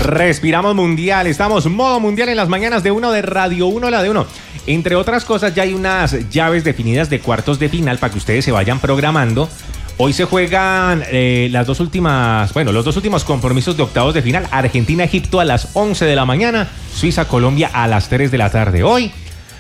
Respiramos mundial, estamos modo mundial en las mañanas de uno de Radio 1, la de uno. Entre otras cosas, ya hay unas llaves definidas de cuartos de final para que ustedes se vayan programando. Hoy se juegan los dos últimos compromisos de octavos de final. Argentina-Egipto a las 11 de la mañana, Suiza-Colombia a las 3 de la tarde. Hoy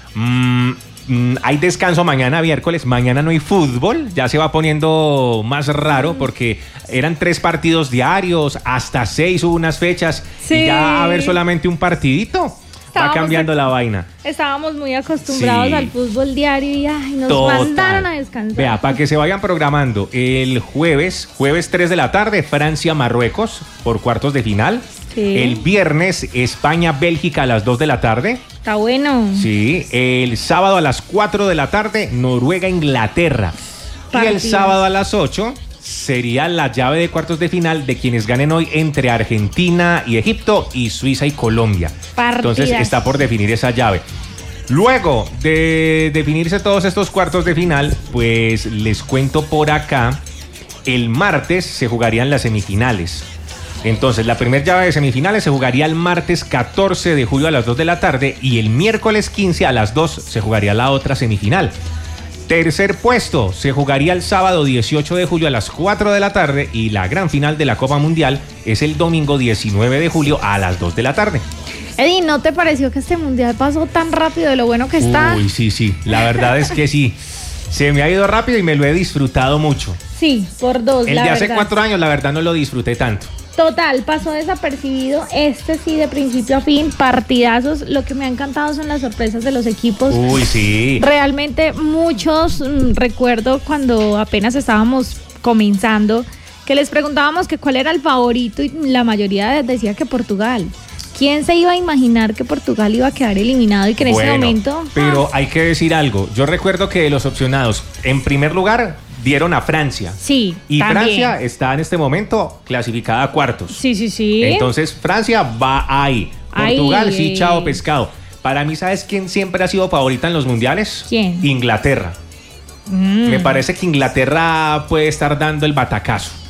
hay descanso mañana, miércoles. Mañana no hay fútbol. Ya se va poniendo más raro porque eran 3 partidos diarios, hasta 6 hubo unas fechas. Sí. Y ya a haber solamente un partidito. Va cambiando la vaina. Estábamos muy acostumbrados al fútbol diario y nos mandaron a descansar. Vea, para que se vayan programando, el jueves 3 de la tarde, Francia-Marruecos por cuartos de final. Sí. El viernes, España-Bélgica a las 2 de la tarde. Está bueno. Sí, el sábado a las 4 de la tarde, Noruega-Inglaterra. Y el sábado a las 8 sería la llave de cuartos de final de quienes ganen hoy entre Argentina y Egipto y Suiza y Colombia. Partidas. Entonces está por definir esa llave. Luego de definirse todos estos cuartos de final, pues les cuento por acá, el martes se jugarían las semifinales. Entonces la primera llave de semifinales se jugaría el martes 14 de julio a las 2 de la tarde y el miércoles 15 a las 2 se jugaría la otra semifinal. Tercer puesto se jugaría el sábado 18 de julio a las 4 de la tarde y la gran final de la Copa Mundial es el domingo 19 de julio a las 2 de la tarde. Eddie, ¿no te pareció que este mundial pasó tan rápido de lo bueno que está? Uy, sí, la verdad es que sí. Se me ha ido rápido y me lo he disfrutado mucho. Sí, por dos, el de hace 4 años, la verdad, no lo disfruté tanto. Total, pasó desapercibido. Este sí, de principio a fin, partidazos. Lo que me ha encantado son las sorpresas de los equipos. Uy, sí. Realmente muchos, recuerdo cuando apenas estábamos comenzando, que les preguntábamos que cuál era el favorito y la mayoría decía que Portugal. ¿Quién se iba a imaginar que Portugal iba a quedar eliminado y que en ese momento... Pero hay que decir algo. Yo recuerdo que de los opcionados, en primer lugar, dieron a Francia. Sí, y también. Francia está en este momento clasificada a cuartos. Sí. Entonces Francia va ahí. Portugal, sí, chao pescado. Para mí, ¿sabes quién siempre ha sido favorita en los mundiales? ¿Quién? Inglaterra. Me parece que Inglaterra puede estar dando el batacazo.